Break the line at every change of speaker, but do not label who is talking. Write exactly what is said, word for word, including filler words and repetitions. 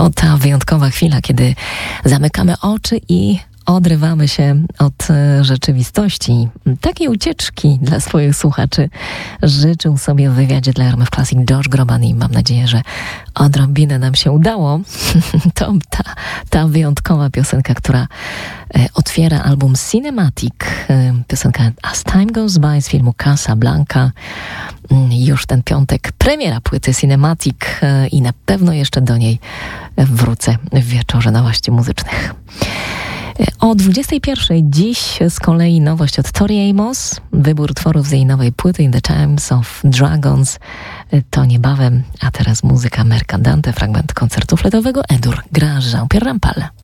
To ta wyjątkowa chwila, kiedy zamykamy oczy i odrywamy się od e, rzeczywistości. Takiej ucieczki dla swoich słuchaczy życzył sobie w wywiadzie dla R M F Classic Josh Groban i mam nadzieję, że odrobinę nam się udało. To ta, ta wyjątkowa piosenka, która e, otwiera album Cinematic. E, piosenka As Time Goes By z filmu Casablanca. Już ten piątek premiera płyty Cinematic e, i na pewno jeszcze do niej wrócę w wieczorze nowości muzycznych. O dwudziestej pierwszej dziś z kolei nowość od Tori Amos, wybór tworów z jej nowej płyty In the Times of Dragons. To niebawem, a teraz muzyka Mercadante, fragment koncertu fletowego E-dur gra Jean-Pierre Rampal.